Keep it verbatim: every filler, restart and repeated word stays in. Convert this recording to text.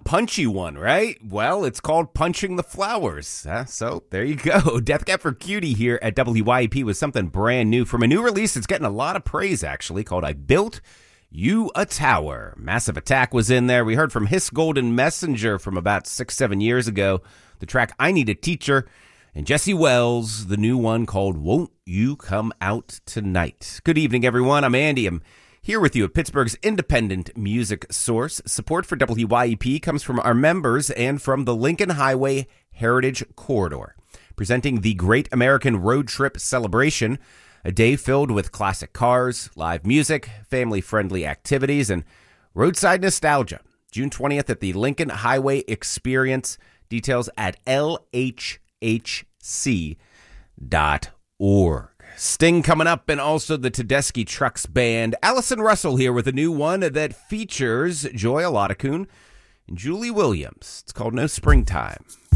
punchy one, right? Well, it's called Punching the Flowers. Uh, so there you go. Death Cab for Cutie here at W Y E P with something brand new. From a new release, it's getting a lot of praise, actually, called I Built You a Tower. Massive Attack was in there. We heard from Hiss Golden Messenger from about six, seven years ago. The track I Need a Teacher. And Jesse Wells, the new one called Won't You Come Out Tonight. Good evening, everyone. I'm Andy. I'm here with you at Pittsburgh's independent music source. Support for W Y E P comes from our members and from the Lincoln Highway Heritage Corridor, presenting the Great American Road Trip Celebration, a day filled with classic cars, live music, family-friendly activities, and roadside nostalgia. June twentieth at the Lincoln Highway Experience. Details at L H H C dot org. Sting coming up, and also the Tedeschi Trucks Band. Allison Russell here with a new one that features Joy Aladakun and Julie Williams. It's called No Springtime.